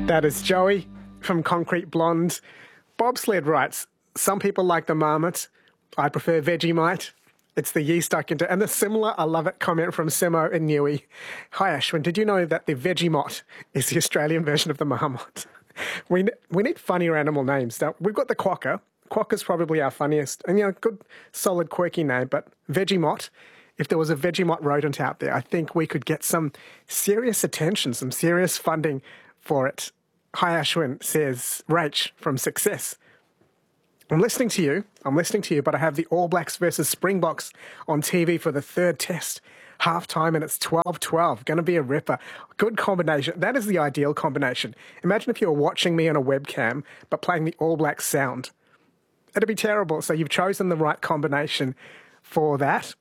That is Joey from Concrete Blonde. Bobsled writes, some people like the marmot. I prefer Vegemite. It's the yeast I can do. And the similar, I love it, comment from Simo in Newey. Hi, Ashwin. Did you know that the Vegemite is the Australian version of the marmot? We need funnier animal names. Now, we've got the quokka. Quokka's probably our funniest. And, good, solid, quirky name. But Vegemite, if there was a Vegemite rodent out there, I think we could get some serious attention, some serious funding for it. Hi, Ashwin, says Rach from Success. I'm listening to you, but I have the All Blacks versus Springboks on TV for the third test. Half-time and it's 12-12. Going to be a ripper. Good combination. That is the ideal combination. Imagine if you were watching me on a webcam, but playing the All Blacks sound. It'd be terrible. So you've chosen the right combination for that.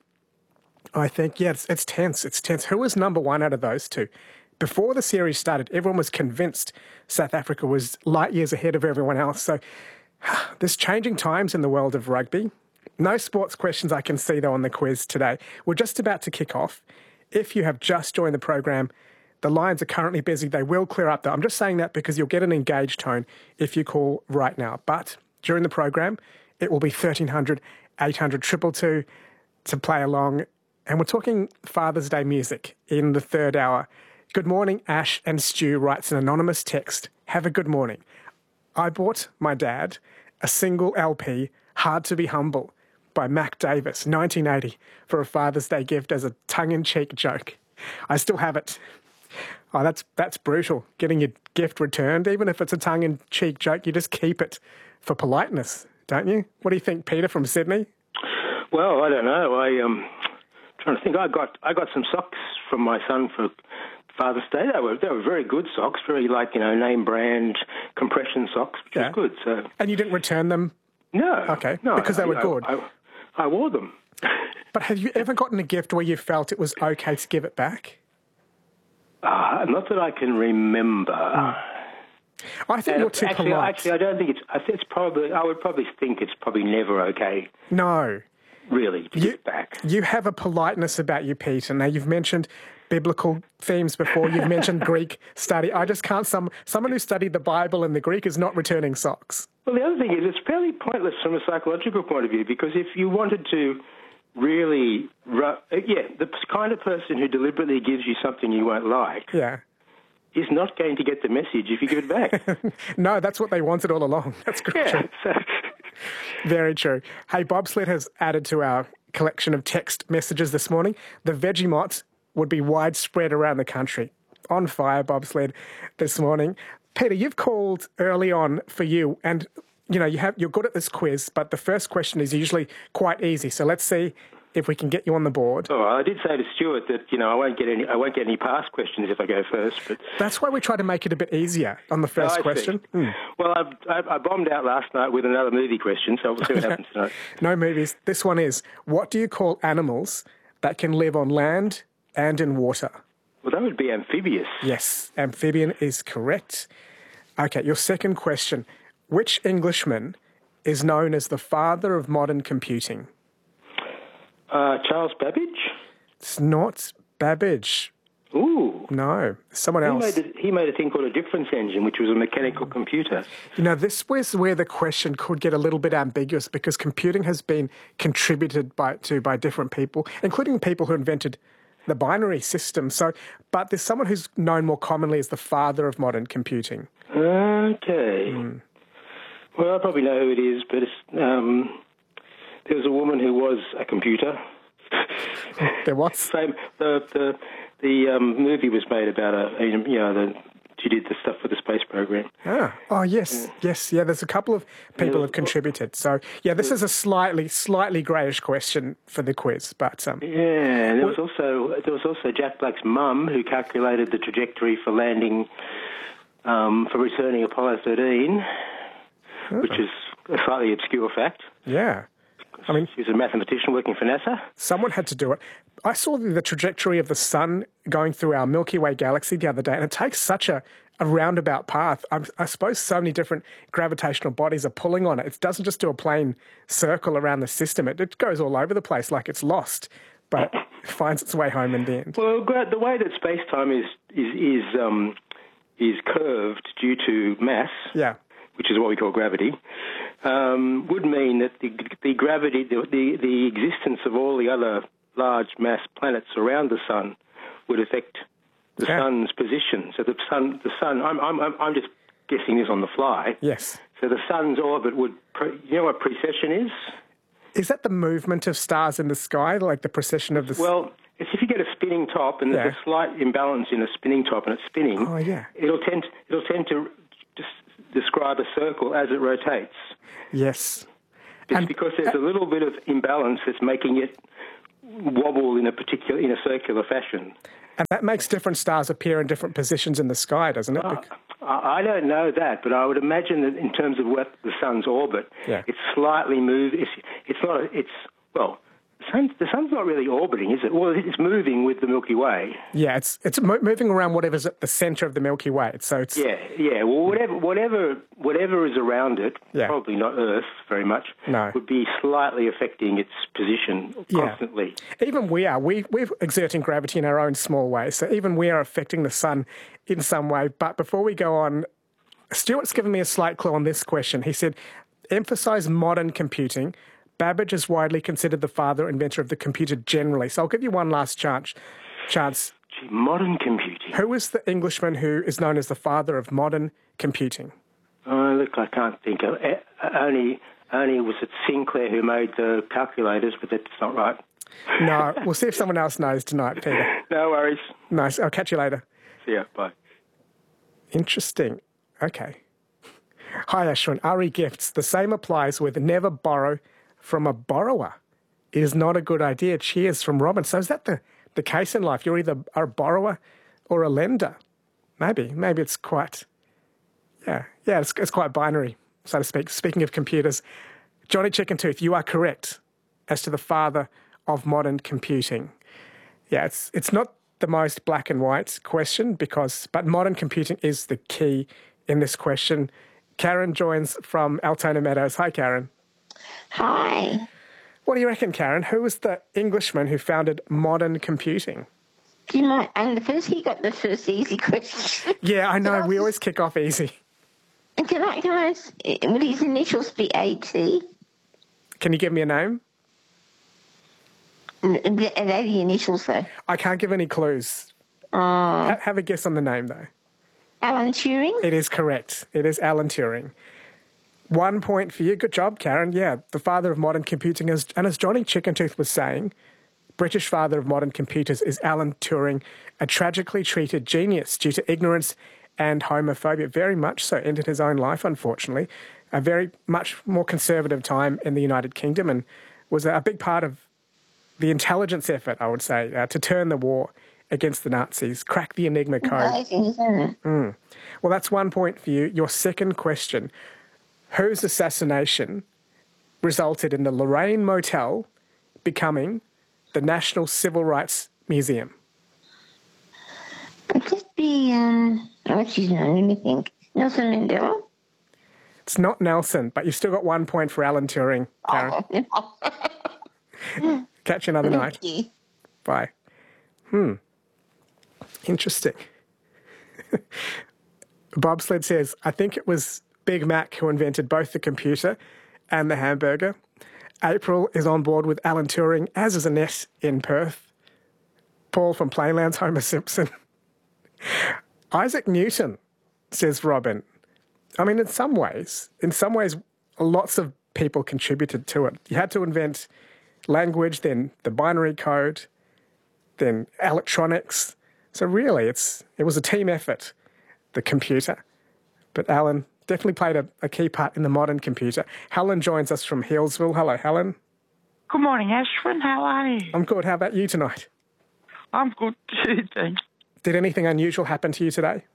I think, it's tense. It's tense. Who was number one out of those two? Before the series started, everyone was convinced South Africa was light years ahead of everyone else. So there's changing times in the world of rugby. No sports questions I can see, though, on the quiz today. We're just about to kick off. If you have just joined the program, the lines are currently busy. They will clear up, though. I'm just saying that because you'll get an engaged tone if you call right now. But during the program, it will be 1300 800 222 to play along. And we're talking Father's Day music in the third hour. Good morning, Ash and Stu writes an anonymous text. Have a good morning. I bought my dad a single LP, Hard to Be Humble, by Mac Davis, 1980, for a Father's Day gift as a tongue-in-cheek joke. I still have it. Oh, that's brutal, getting your gift returned. Even if it's a tongue-in-cheek joke, you just keep it for politeness, don't you? What do you think, Peter from Sydney? Well, I don't know. I'm trying to think. I got some socks from my son for Father's Day. They were very good socks, very name brand compression socks, which was good. So. And you didn't return them? No. Okay. No, because they were good. I wore them. But have you ever gotten a gift where you felt it was okay to give it back? Not that I can remember. I think you're too polite. Actually, I don't think it's. It's probably. I would probably think it's probably never okay. No. Really, to give back. You have a politeness about you, Peter. Now, you've mentioned biblical themes before. You've mentioned Greek study. I just can't. Someone who studied the Bible and the Greek is not returning socks. Well, the other thing is it's fairly pointless from a psychological point of view, because if you wanted to really, the kind of person who deliberately gives you something you won't like is not going to get the message if you give it back. No, that's what they wanted all along. That's true. Very true. Hey, Bobsled has added to our collection of text messages this morning. The Vegemite would be widespread around the country. On fire, Bobsled, this morning. Peter, you've called early on for you, and you're good at this quiz, but the first question is usually quite easy. So let's see if we can get you on the board. Oh, I did say to Stuart that I won't get any past questions if I go first. But that's why we try to make it a bit easier on the first question. Well, I bombed out last night with another movie question, so we'll see what happens tonight. No movies. This one is: what do you call animals that can live on land and in water? Well, that would be amphibious. Yes, amphibian is correct. Okay, your second question: which Englishman is known as the father of modern computing? Charles Babbage? It's not Babbage. Ooh. No, someone else. He made a thing called a difference engine, which was a mechanical computer. This was where the question could get a little bit ambiguous, because computing has been contributed by different people, including people who invented the binary system. But there's someone who's known more commonly as the father of modern computing. Okay. Well, I probably know who it is, but it's... There was a woman who was a computer. There was? The movie was made about she did the stuff for the space program. Oh, yes. Yes, there's a couple of people who have contributed. So, this is a slightly greyish question for the quiz. But and there was also Jack Black's mum who calculated the trajectory for landing, for returning Apollo 13, which is a slightly obscure fact. Yeah. I mean, she was a mathematician working for NASA. Someone had to do it. I saw the trajectory of the sun going through our Milky Way galaxy the other day, and it takes such a roundabout path. I suppose so many different gravitational bodies are pulling on it. It doesn't just do a plain circle around the system. It goes all over the place like it's lost, but it finds its way home in the end. Well, the way that space-time is is curved due to mass, which is what we call gravity, would mean that the gravity, the existence of all the other large mass planets around the sun would affect the sun's position. So the sun. I'm just guessing this on the fly. Yes. So the sun's orbit would. You know what precession is? Is that the movement of stars in the sky, like the precession of the? Well, it's if you get a spinning top and there's a slight imbalance in a spinning top and it's spinning. Oh yeah. It'll tend to just describe a circle as it rotates. Yes. It's because there's a little bit of imbalance that's making it wobble in a circular fashion. And that makes different stars appear in different positions in the sky, doesn't it? I don't know that, but I would imagine that in terms of what the sun's orbit, it's slightly moved. The sun's not really orbiting, is it? Well, it's moving with the Milky Way. Yeah, it's moving around whatever's at the centre of the Milky Way. So it's Well, whatever is around it, probably not Earth very much, would be slightly affecting its position constantly. Even we're exerting gravity in our own small way. So even we are affecting the sun in some way. But before we go on, Stuart's given me a slight clue on this question. He said, emphasise modern computing. Babbage is widely considered the father inventor of the computer generally. So I'll give you one last chance. Modern computing. Who is the Englishman who is known as the father of modern computing? Oh, look, I can't think of it. Only was it Sinclair who made the calculators, but that's not right. No, we'll see if someone else knows tonight, Peter. No worries. Nice. I'll catch you later. See ya. Bye. Interesting. Okay. Hi, Ashwin. Ari Gifts. The same applies with never borrow from a borrower. It is not a good idea. Cheers from Robin. So is that the case in life? You're either a borrower or a lender. Maybe it's quite, it's quite binary, so to speak. Speaking of computers, Johnny Chickentooth, you are correct as to the father of modern computing. Yeah, it's not the most black and white question but modern computing is the key in this question. Karen joins from Altona Meadows. Hi, Karen. Hi. What do you reckon, Karen? Who was the Englishman who founded modern computing? Do you mind? And he got the first easy question. Yeah, I know. We always kick off easy. And can I would his initials be A.T.? Can you give me a name? Are they the initials, though? I can't give any clues. Have a guess on the name, though. Alan Turing? It is correct. It is Alan Turing. 1 point for you. Good job, Karen. Yeah, the father of modern computing is, and as Johnny Chickentooth was saying, British father of modern computers is Alan Turing, a tragically treated genius due to ignorance and homophobia. Very much so, ended his own life, unfortunately. A very much more conservative time in the United Kingdom, and was a big part of the intelligence effort, I would say, to turn the war against the Nazis, crack the Enigma code. Well, that's 1 point for you. Your second question. Whose assassination resulted in the Lorraine Motel becoming the National Civil Rights Museum? Could this be, what's his name? Let me think. Nelson Mandela? It's not Nelson, but you've still got 1 point for Alan Turing, Karen. Catch you another night. You. Bye. Interesting. Bobsled says, I think it was Big Mac who invented both the computer and the hamburger. April is on board with Alan Turing, as is Annette in Perth. Paul from Plainlands, Homer Simpson. Isaac Newton, says Robin. I mean, in some ways, lots of people contributed to it. You had to invent language, then the binary code, then electronics. So really, it was a team effort, the computer. But Alan definitely played a key part in the modern computer. Helen joins us from Healesville. Hello, Helen. Good morning, Ashwin. How are you? I'm good. How about you tonight? I'm good too, thanks. Did anything unusual happen to you today?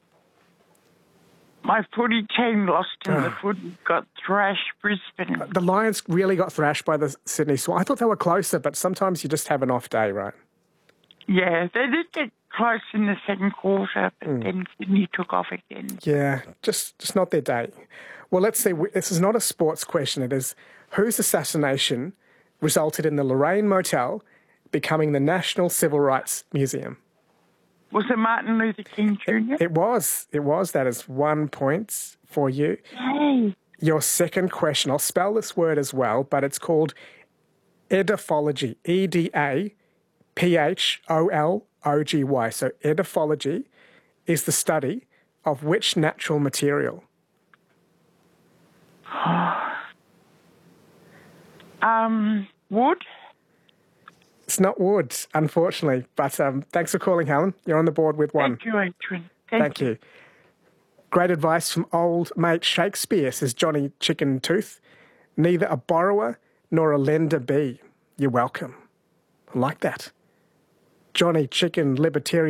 My footy team lost in the footy, got thrashed Brisbane. The Lions really got thrashed by the Sydney Swans. I thought they were closer, but sometimes you just have an off day, right? Yeah, they did get close in the second quarter, but then Sydney took off again. Yeah, just not their day. Well, let's see. This is not a sports question. It is whose assassination resulted in the Lorraine Motel becoming the National Civil Rights Museum? Was it Martin Luther King Jr.? It was. That is 1 point for you. Yay. Your second question, I'll spell this word as well, but it's called edaphology. E-D-A-P-H-O-L-O-G-Y. So edaphology is the study of which natural material? Wood? It's not wood, unfortunately. But thanks for calling, Helen. You're on the board with one. Thank you, Adrian. Thank you. Great advice from old mate Shakespeare, says Johnny Chicken Tooth. Neither a borrower nor a lender be. You're welcome. I like that. Johnny Chicken Libertarian.